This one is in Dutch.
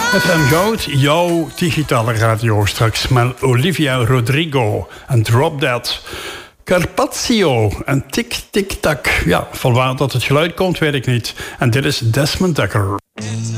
FM Goud, jouw digitale radio straks met Olivia Rodrigo en Drop Dead. Carpaccio en Tik Tik Tak. Ja, van waar dat het geluid komt, weet ik niet. En dit is Desmond Dekker.